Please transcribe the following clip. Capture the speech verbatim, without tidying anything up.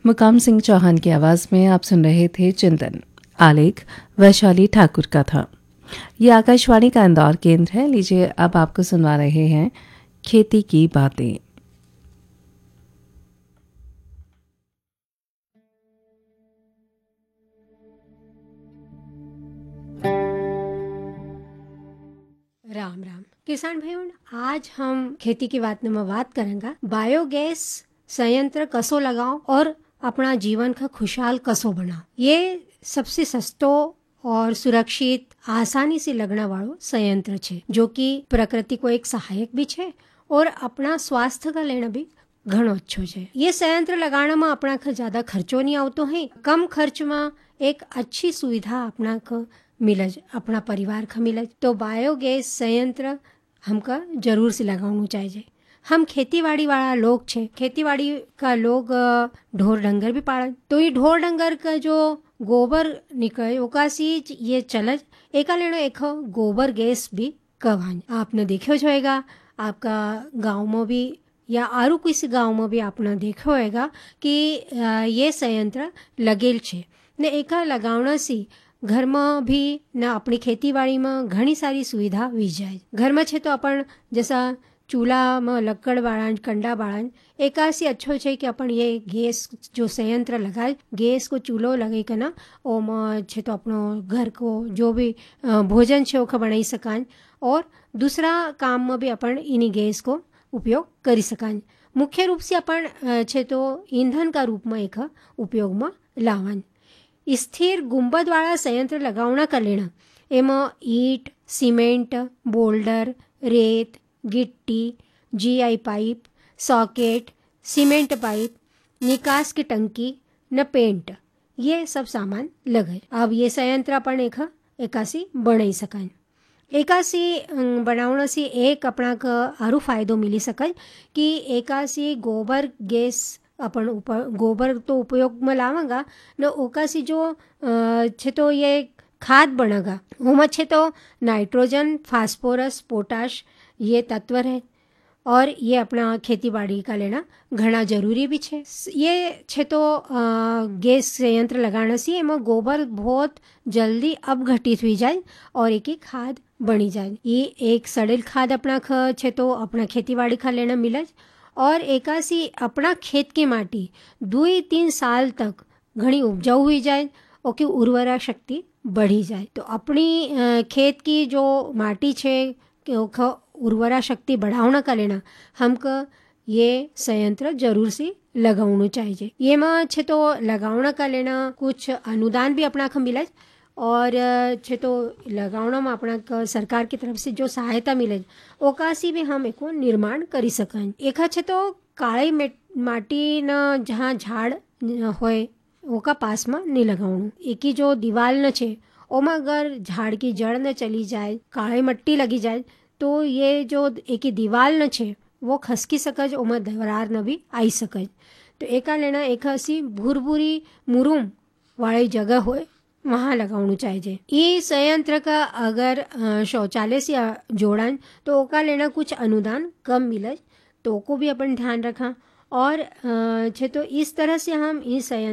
मुकाम सिंह चौहान की आवाज़ में आप सुन रहे थे चिंतन। आलेख वैशाली ठाकुर का था। ये आकाशवाणी का इंदौर केंद्र है। लीजिए अब आपको सुनवा रहे हैं खेती की बातें। राम राम किसान भाइयों, आज हम खेती की बात में बात करेंगे बायोगैस संयंत्र कसो लगाओ और अपना जीवन का खुशहाल कसो बनाओ। ये सबसे सस्तो और सुरक्षित आसानी से लगने वालो संयंत्र छे, जो कि प्रकृति को एक सहायक भी छे और अपना स्वास्थ्य का लेना भी घणो अच्छो छे। ये संयंत्र लगाने में अपना का ज्यादा खर्चो नहीं आवतो है। कम खर्च में एक अच्छी सुविधा अपना को मिलज, अपना परिवार का मिलज। तो बायोगैस संयंत्र हमका जरूर से लगाना चाहिए। हम खेतीबाड़ी वाला लोग छे, खेतीबाड़ी का लोग ढोर डंगर भी पालन, तो ये ढोर डंगर का जो गोबर निकले ओकासी ये चलज, एका लेनो एक गोबर गैस भी कहवान। आपने देखो होगा, आपका गांव में भी या आरू किसी गांव में भी आपने देखो होगा कि ये संयंत्र लगेल छे ने एका लगावना से घर में भी ना अपनी खेतीबाड़ी में घनी सारी सुविधा हुई जाए। घर में छे तो अपन जैसा चूल्हा में लकड़ बाड़न कंडा बाड़न एकासी अच्छो छे कि अपन ये गैस जो संयंत्र लगाए, गैस को चूल्हो लगे के ना ओम छे तो अपनो घर को जो भी भोजन छे ओखा बनाई सकान और दूसरा काम में भी अपन इन्हीं गैस को उपयोग करी सकान। मुख्य रूप से अपन छे तो ईंधन का रूप में एक उपयोग में लावन। स्थिर गुंबद वाला संयंत्र लगावना कर लेना, एमा ईट, सीमेंट, बोल्डर, रेत, गिट्टी, GI pipe, socket, cement pipe, निकास की टंकी न पेंट, ये सब सामान लगे। अब ये संयंत्र अपन एक एकासी बनाई सकन। एकासी बनावना से एक अपना का आरू फायदो मिली सकल कि एकासी गोबर गैस अपन ऊपर गोबर तो उपयोग में लावांगा न, ओकासी जो छे तो ये खाद बनेगा, उमा छे तो नाइट्रोजन, फास्फोरस, पोटाश ये तत्व है और ये अपना खेती बाड़ी का लेना घना जरूरी भी छे। ये छे तो गैस संयंत्र लगाने से एमा गोबर बहुत जल्दी अपघटित हुई जाए और एक ही खाद बनी जाए। ये एक सड़ेल खाद अपना ख छे तो अपना खेती बाड़ी का लेना मिले और एकासी अपना खेत की माटी दो तीन साल तक घनी उपजाऊ हुई जाए और की उर्वरा शक्ति बढ़ी जाए। तो अपनी खेत की जो माटी छे उर्वरा शक्ति बढ़ावना का लेना हमको ये संयंत्र जरूर से लगावना चाहिए। ये में छे तो लगावना का लेना कुछ अनुदान भी अपना को मिले और छे तो लगावना में अपना सरकार की तरफ से जो सहायता मिले ओकासी भी हम एको निर्माण करी सकन। एका छे तो काली माटी न जहाँ झाड़ होए ओका पास में नहीं लगावनु। एक ही जो दीवाल न छे ओमा अगर झाड़ की जड़ न चली जाए, काली मट्टी लगी जाए तो ये जो एक ही दीवाल न छे वो खसकी सकज, ओमा दरार न भी आई सकज। तो एका लेना एक ऐसी भूरभूरी मुरुम वाली जगह होए वहाँ लगावनु चाहिए। ये संयंत्र का अगर शौचालय से जोड़न तो ओका लेना कुछ अनुदान कम मिले, तो को भी अपन ध्यान रखा और छे तो इस तरह से हम इस संयंत्र